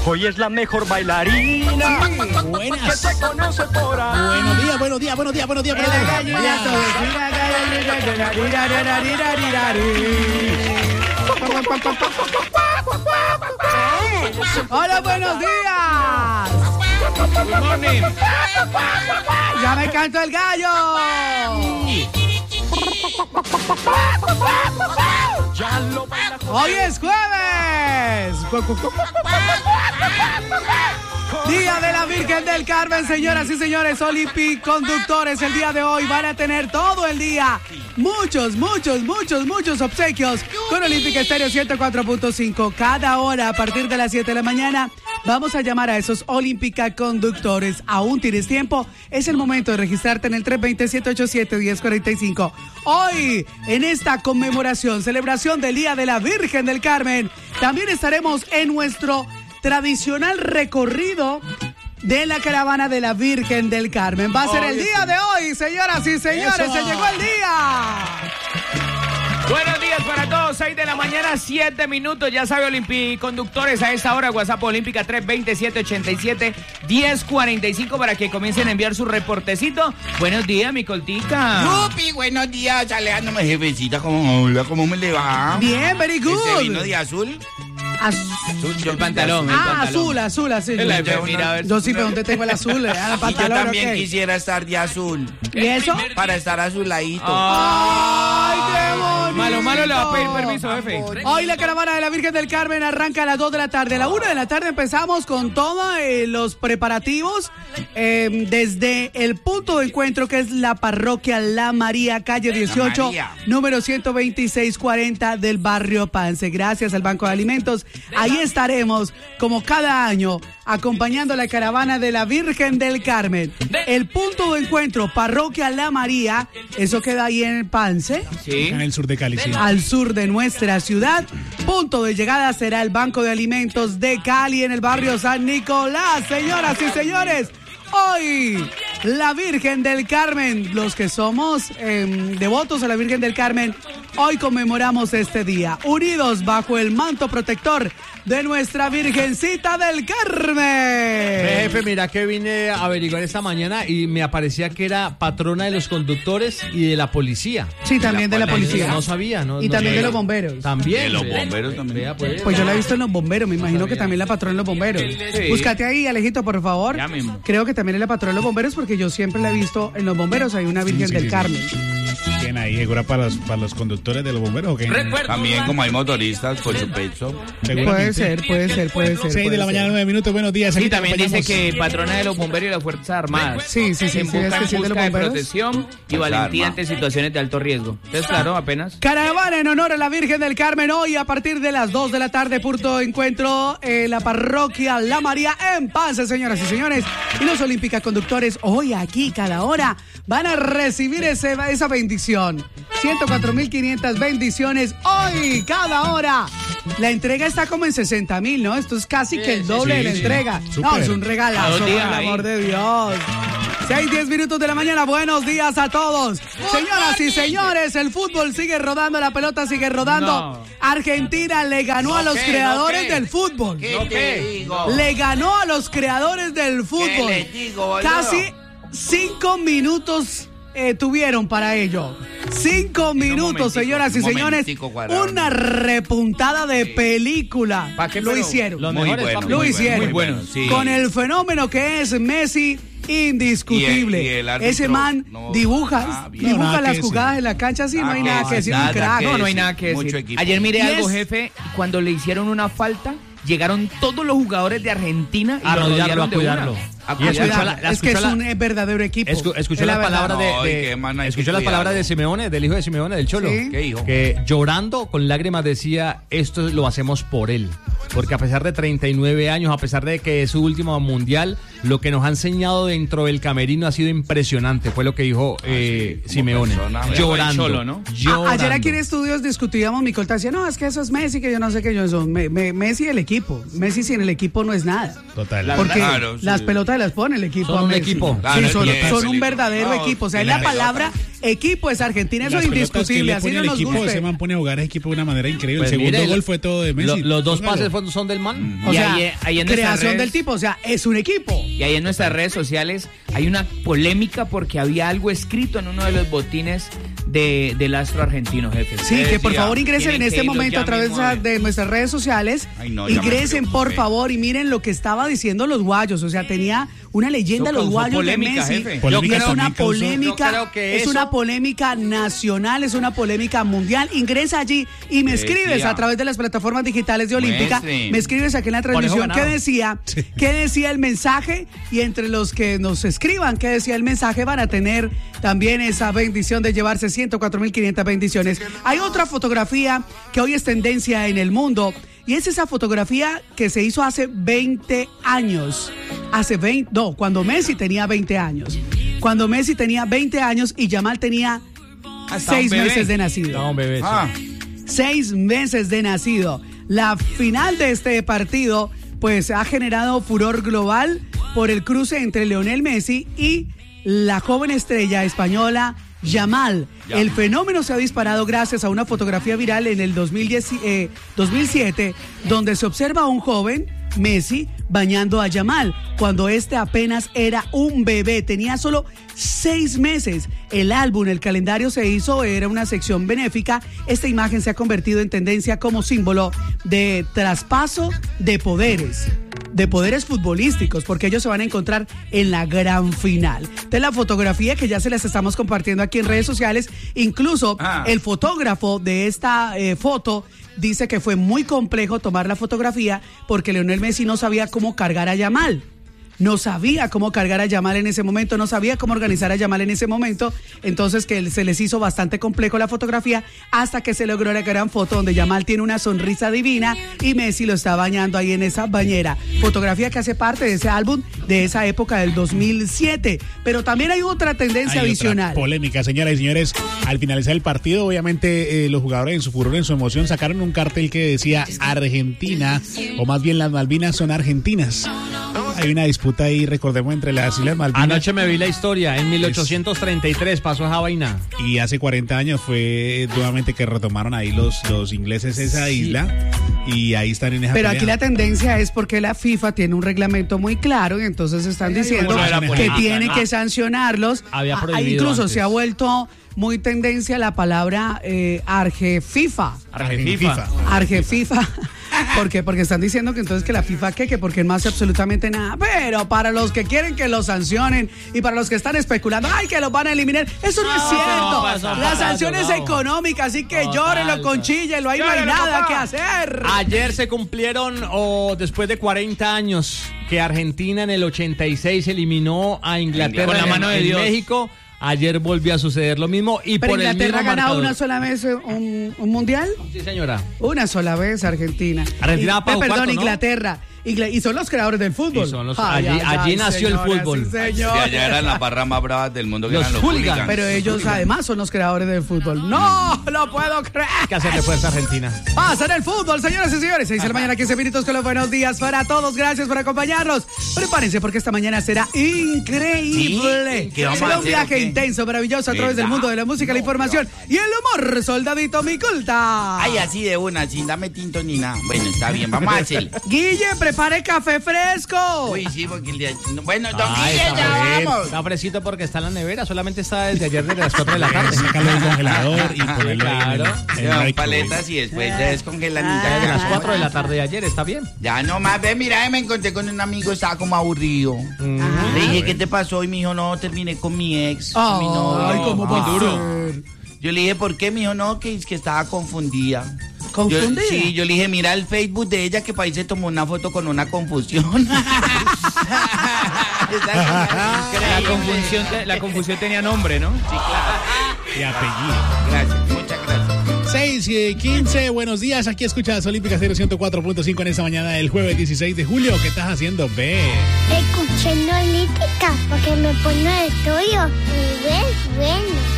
Hoy es la mejor bailarina. Buenas. Que se conoce por ahí. Buenos días. Hola, buenos días. Good morning. Ya me canto el gallo. Ya lo baila con Hoy es jueves. Día de la Virgen del Carmen, señoras y señores. Olympic conductores el día de hoy van a tener todo el día muchos obsequios con Olympic Estéreo 104.5. Cada hora a partir de las 7 de la mañana vamos a llamar a esos Olímpica conductores. Aún tienes tiempo, es el momento de registrarte en el 320-787-1045. Hoy, en esta conmemoración, celebración del Día de la Virgen del Carmen, también estaremos en nuestro tradicional recorrido de la caravana de la Virgen del Carmen. Va a ser el día de hoy, señoras y señores. Eso. Se llegó el día. Buenos días para todos, 6 de la mañana, 7 minutos. Ya sabe, Olimpiconductores, a esta hora, WhatsApp Olímpica 320-787-1045 para que comiencen a enviar su reportecito. Buenos días, mi coltica. Yupi, buenos días, Alejandro, jefecita, ¿cómo me le va? Bien, very good. ¿Ese vino de azul? El pantalón. Azul. Mira, a ver. Yo sí, pero ¿dónde tengo el azul? El Y yo pantalón, también ok. quisiera estar de azul, ¿Y eso? para estar azuladito. ¡Ay, qué bonito! Malo le va a pedir permiso, jefe. Hoy la caravana de la Virgen del Carmen arranca a las 2 de la tarde. A la 1 de la tarde empezamos con todos los preparativos desde el punto de encuentro que es la parroquia La María, calle 18, María. número 12640 del barrio Pance. Gracias al Banco de Alimentos. Ahí estaremos, como cada año, acompañando la caravana de la Virgen del Carmen. El punto de encuentro, parroquia La María, eso queda ahí en el Pance. Sí. En el sur de Cali, sí. Al sur de nuestra ciudad. Punto de llegada será el Banco de Alimentos de Cali en el barrio San Nicolás. Señoras y señores, hoy la Virgen del Carmen, los que somos devotos a la Virgen del Carmen, hoy conmemoramos este día, unidos bajo el manto protector de nuestra Virgencita del Carmen. Jefe, mira que vine a averiguar esta mañana y me aparecía que era patrona de los conductores y de la policía. Sí, también de la policía. No sabía, ¿no? Y no también sabía. de los bomberos. También. De los vea. bomberos también. Vea, Pues yo la he visto en los bomberos, me imagino que también la patrona en los bomberos. Sí. Búscate ahí, Alejito, por favor. Ya mismo. Creo que también es la patrona en los bomberos porque yo siempre la he visto en los bomberos, hay una Virgen del Carmen. ¿Quién ahí? ¿Segura para los conductores de los bomberos o qué? También como hay motoristas, por supuesto. Puede ser. 6 de la mañana, 9 minutos, buenos días. Sí, Aquí te también dice acompañamos. que patrona de los bomberos y las Fuerzas Armadas. Sí, En es que busca sí, de los de bomberos. protección y valentía ante situaciones de alto riesgo. Entonces, claro, apenas. Caravana en honor a la Virgen del Carmen hoy a partir de las 2 de la tarde, punto de encuentro la parroquia La María en Pance, señoras y señores. Y los Olímpicas conductores hoy aquí, cada hora, van a recibir esa bendición. 104.500 bendiciones hoy, cada hora. La entrega está como en 60.000, ¿no? Esto es casi que el doble de la entrega. No, Súper. es un regalazo, por el amor de Dios. 6:10 minutos de la mañana, buenos días a todos. Señoras y señores, el fútbol sigue rodando, la pelota sigue rodando. No. Argentina le ganó a los creadores del fútbol. ¿Qué te digo? Le ganó a los creadores del fútbol. les digo, boludo? Casi 5 minutos tuvieron para ello. 5 minutos, señoras y un señores. momentico, Cuadrado. Una repuntada de película. ¿Pa' qué, Lo pero? hicieron. Los Muy mejores, bueno, papi. Lo muy hicieron. Muy bueno, sí. Con el fenómeno que es Messi, indiscutible. Y el árbitro, Ese man no, dibuja bien. No, nada las que jugadas decir. en la cancha, sí, no hay Nada nada que que decir, un nada crack. que No hay nada que Mucho decir. equipo. Ayer miré Y algo, es- jefe, cuando le hicieron una falta, llegaron todos los jugadores de Argentina y A lo rodearlo, rodearon a de cuidarlo. una. A Y cuidarlo. escuchó Es que es escuchó un verdadero equipo. Escuchó Es la las verdad. palabras No, y qué man, hay que escuchó las palabras cuidarlo. de Simeone, del hijo de Simeone, del Cholo. Sí. ¿Qué dijo? Que llorando, con lágrimas decía, esto lo hacemos por él. Porque a pesar de 39 años, a pesar de que es su último mundial, lo que nos ha enseñado dentro del camerino ha sido impresionante, fue lo que dijo Simeone, llorando. Cholo, ¿no? Llorando. Ayer aquí en estudios discutíamos, mi colta decía, no, es que eso es Messi, que yo no sé qué yo eso. Messi el equipo. Messi sin el equipo no es nada. Total. Porque Claro, sí. las pelotas las pone el equipo Son a un Messi. equipo. Claro, Sí, son sí, un sí. verdadero No, equipo. O sea, y la la palabra equipo es Argentina, eso Las es pelotas que indiscutible, le así pone no al nos equipo, guste. ese man pone a jugar a equipo de una manera increíble. Pues el segundo mire, gol fue todo de Messi. Los dos Póngalo. pases son del man. O Y sea, ahí en nuestras creación redes- del tipo, o sea, es un equipo. Y ahí en nuestras redes sociales hay una polémica porque había algo escrito en uno de los botines del astro argentino, jefe. Sí, Usted que por decía, favor ingresen en tienen este que irlos momento ya a través mismo a ver. de nuestras redes sociales. Ay, no, ya me Ingresen por preocupé. favor y miren lo que estaba diciendo los guayos. O sea, tenía una leyenda Eso los causó guayos polémica, de Messi. jefe. Polémica Y es una también causó- polémica, Yo creo que es eso- una polémica nacional, es una polémica mundial. Ingresa allí y me escribes decía? a través de las plataformas digitales de Olímpica. Muestre. Me escribes aquí en la transmisión ganado. qué decía el mensaje, y entre los que nos escriban qué decía el mensaje van a tener también esa bendición de llevarse 104.500 bendiciones. Hay otra fotografía que hoy es tendencia en el mundo y es esa fotografía que se hizo hace 20 años. Cuando Messi tenía 20 años. Cuando Messi tenía 20 años y Yamal tenía Hasta un 6 bebé. meses de nacido. No, bebé. sí. Ah, 6 meses de nacido. La final de este partido pues ha generado furor global por el cruce entre Lionel Messi y la joven estrella española Yamal. El fenómeno se ha disparado gracias a una fotografía viral en el 2007 donde se observa a un joven Messi bañando a Yamal cuando este apenas era un bebé, tenía solo 6 meses. El álbum, el calendario se hizo, era una sección benéfica. Esta imagen se ha convertido en tendencia como símbolo de traspaso de poderes futbolísticos, porque ellos se van a encontrar en la gran final. Esta es la fotografía que ya se las estamos compartiendo aquí en redes sociales. Incluso el fotógrafo de esta foto dice que fue muy complejo tomar la fotografía porque Lionel Messi no sabía cómo cargar a Yamal. No sabía cómo cargar a Yamal en ese momento, no sabía cómo organizar a Yamal en ese momento, entonces que se les hizo bastante complejo la fotografía hasta que se logró la gran foto donde Yamal tiene una sonrisa divina y Messi lo está bañando ahí en esa bañera. Fotografía que hace parte de ese álbum de esa época del 2007. Pero también hay otra tendencia Hay adicional. otra polémica, señoras y señores. Al finalizar el partido, obviamente, los jugadores en su furor, en su emoción, sacaron un cartel que decía Argentina, o más bien las Malvinas son argentinas. Hay una disputa ahí, recordemos, entre las Islas Malvinas. Anoche me vi la historia, en 1833 pasó esa vaina. Y hace 40 años fue nuevamente que retomaron ahí los ingleses esa isla. Y ahí están en esa Pero pelea. aquí la tendencia es porque la FIFA tiene un reglamento muy claro y entonces están diciendo como la que política, tienen que sancionarlos. Había prohibido Incluso antes. se ha vuelto muy tendencia la palabra Argefifa. Argentina. Argefifa. ¿Por qué? Porque están diciendo que entonces que la FIFA que porque no hace absolutamente nada. Pero para los que quieren que los sancionen y para los que están especulando, ay, que los van a eliminar, eso no es cierto. pasa, La sanción es no. económica, así que Total, llórenlo con chillenlo, ahí no hay Llórenlo, nada papá. que hacer. Ayer se cumplieron, después de 40 años, que Argentina en el 86 eliminó a Inglaterra Con la mano de en Dios. México. Ayer volvió a suceder lo mismo y Pero por el Inglaterra mismo ha ganado marcador. una sola vez un mundial. Sí, señora. Una sola vez Argentina. Argentina va para perdón, cuarto, ¿no? Inglaterra. Y son los creadores del fútbol. Y son los- allí nació el fútbol. sí, de señor. allá eran las barras más bravas del mundo, que Los eran los hooligans. hooligans. Pero ellos además son los creadores del fútbol. ¡No lo puedo creer! Hay que hacerle fuerza a Argentina. Pasa en el fútbol, señoras y señores. 6 de la mañana, 15 minutos con los buenos días para todos. Gracias por acompañarnos. Prepárense porque esta mañana será increíble. ¿Sí? ¿Qué vamos Será a un hacer, viaje o qué? intenso, maravilloso a través del mundo de la música, la información y el humor. Soldadito Miculta. Ay, así de una, sin dame tinto ni nada. Bueno, está bien, vamos a hacer. Guille, prepare café fresco. Uy, sí, porque el día... Bueno, don Ay, Guille, está ya bien. vamos. Está fresquito porque está en la nevera. Solamente está desde ayer desde las 4 de la tarde. Sacarlo del congelador y ponerlo ahí en el Claro. microwave. Paletas y después ya descongelan y Desde las ya. 4 de la tarde de ayer. Está bien. Ya nomás, ve, mira, me encontré con un amigo, estaba como aburrido. Le dije, ¿qué te pasó? Y me dijo, no, terminé con mi ex, con mi novio. Ay, ¿cómo va a Muy ser? Yo le dije, ¿por qué? Me dijo, no, que es que estaba confundida. ¿Confundida? Sí, yo le dije, mira el Facebook de ella, que para ahí se tomó una foto con una confusión. La confusión tenía nombre, ¿no? Sí, claro. Y apellido. Gracias, muchas gracias. 6:15, buenos días. Aquí escuchas Olímpica 104.5 en esta mañana del jueves 16 de julio. ¿Qué estás haciendo, ve? Escuchando Olímpica porque me pone de tuyo. Y ves, bueno.